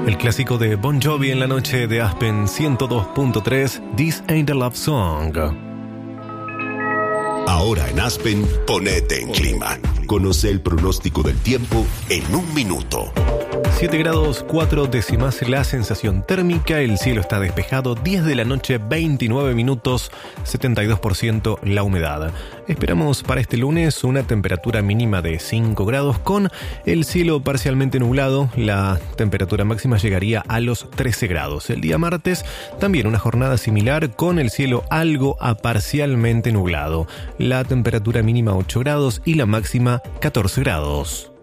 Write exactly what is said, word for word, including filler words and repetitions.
El clásico de Bon Jovi en la noche de Aspen ciento dos punto tres, This Ain't a Love Song. Ahora en Aspen, ponete en clima. Conoce el pronóstico del tiempo en un minuto. siete grados cuatro décimas la sensación térmica, el cielo está despejado, diez de la noche, veintinueve minutos, setenta y dos por ciento la humedad. Esperamos para este lunes una temperatura mínima de cinco grados con el cielo parcialmente nublado, la temperatura máxima llegaría a los trece grados. El día martes también una jornada similar con el cielo algo a parcialmente nublado, la temperatura mínima ocho grados y la máxima catorce grados.